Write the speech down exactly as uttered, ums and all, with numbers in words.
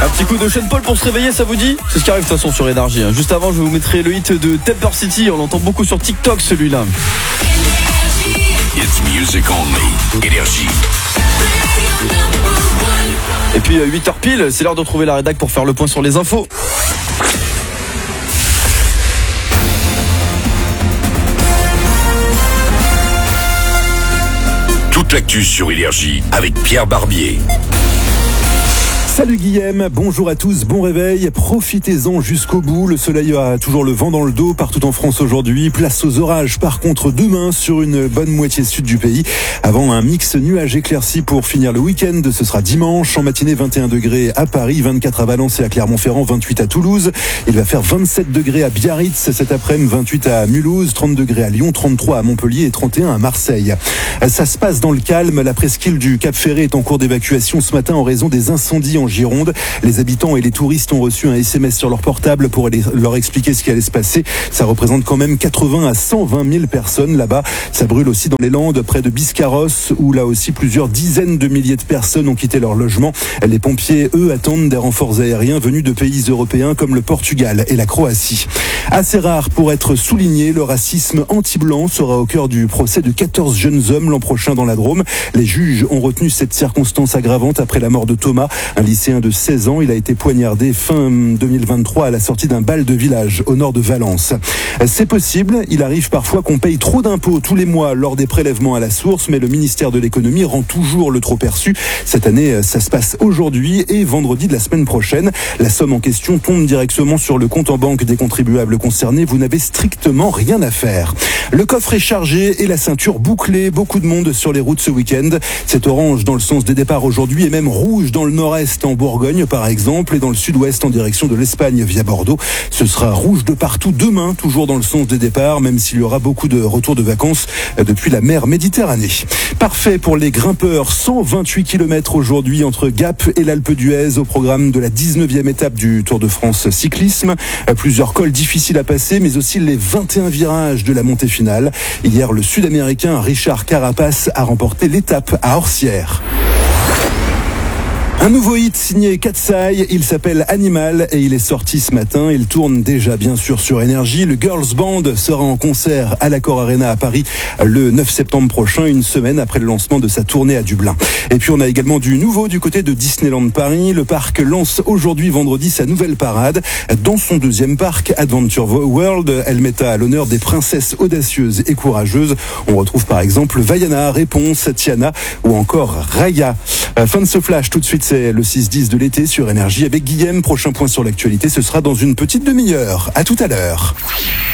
Un petit coup de Sean Paul pour se réveiller, ça vous dit? C'est ce qui arrive de toute façon sur Énergie. Juste avant, je vous mettrai le hit de Temper City. On l'entend beaucoup sur TikTok, celui-là. It's music only. Énergie. Et puis huit heures pile, c'est l'heure de retrouver la rédac pour faire le point sur les infos. Toute l'actu sur Énergie avec Pierre Barbier. Salut Guillaume, bonjour à tous, bon réveil, profitez-en jusqu'au bout, le soleil a toujours le vent dans le dos partout en France aujourd'hui, place aux orages par contre demain sur une bonne moitié sud du pays, avant un mix nuage éclairci pour finir le week-end, ce sera dimanche, en matinée vingt et un degrés à Paris, vingt-quatre à Valence et à Clermont-Ferrand, vingt-huit à Toulouse, il va faire vingt-sept degrés à Biarritz cet après-midi, vingt-huit à Mulhouse, trente degrés à Lyon, trente-trois à Montpellier et trente et un à Marseille. Ça se passe dans le calme, la presqu'île du Cap Ferré est en cours d'évacuation ce matin en raison des incendies en Gironde. Les habitants et les touristes ont reçu un S M S sur leur portable pour aller leur expliquer ce qui allait se passer. Ça représente quand même quatre-vingts à cent vingt mille personnes là-bas. Ça brûle aussi dans les Landes, près de Biscarrosse, où là aussi plusieurs dizaines de milliers de personnes ont quitté leur logement. Les pompiers, eux, attendent des renforts aériens venus de pays européens comme le Portugal et la Croatie. Assez rare pour être souligné, le racisme anti-blanc sera au cœur du procès de quatorze jeunes hommes l'an prochain dans la Drôme. Les juges ont retenu cette circonstance aggravante après la mort de Thomas, un lycéen de seize ans. Il a été poignardé fin deux mille vingt-trois à la sortie d'un bal de village au nord de Valence. C'est possible, il arrive parfois qu'on paye trop d'impôts tous les mois lors des prélèvements à la source, mais le ministère de l'économie rend toujours le trop perçu. Cette année, ça se passe aujourd'hui et vendredi de la semaine prochaine. La somme en question tombe directement sur le compte en banque des contribuables concernés. Vous n'avez strictement rien à faire. Le coffre est chargé et la ceinture bouclée. Beaucoup de monde sur les routes ce week-end. C'est orange dans le sens des départs aujourd'hui et même rouge dans le nord-est en Bourgogne par exemple et dans le sud-ouest en direction de l'Espagne via Bordeaux. Ce sera rouge de partout demain, toujours dans le sens des départs, même s'il y aura beaucoup de retours de vacances depuis la mer Méditerranée. Parfait pour les grimpeurs, cent vingt-huit kilomètres aujourd'hui entre Gap et l'Alpe d'Huez au programme de la dix-neuvième étape du Tour de France cyclisme. Plusieurs cols difficiles à passer, mais aussi les vingt et un virages de la montée finale. Hier, le Sud-Américain Richard Carapaz a remporté l'étape à Orsières. Un nouveau hit signé Katsai, il s'appelle Animal et il est sorti ce matin. Il tourne déjà bien sûr sur Énergie. Le Girls Band sera en concert à l'Accor Arena à Paris le neuf septembre prochain, une semaine après le lancement de sa tournée à Dublin. Et puis on a également du nouveau du côté de Disneyland Paris. Le parc lance aujourd'hui vendredi sa nouvelle parade. Dans son deuxième parc, Adventure World, elle met à l'honneur des princesses audacieuses et courageuses. On retrouve par exemple Vaiana, Réponse, Tiana ou encore Raya. Fin de ce flash, tout de suite c'est le six dix de l'été sur Énergie avec Guillaume. Prochain point sur l'actualité, ce sera dans une petite demi-heure. À tout à l'heure.